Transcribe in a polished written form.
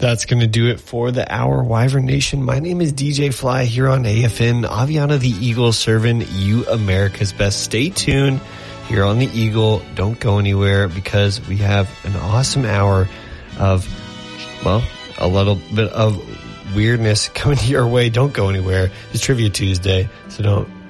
That's going to do it for the hour, Wyvern Nation. My name is DJ Fly here on AFN. Aviana the Eagle serving you America's best. Stay tuned here on the Eagle. Don't go anywhere because we have an awesome hour of, well, a little bit of weirdness coming your way. Don't go anywhere. It's Trivia Tuesday, so don't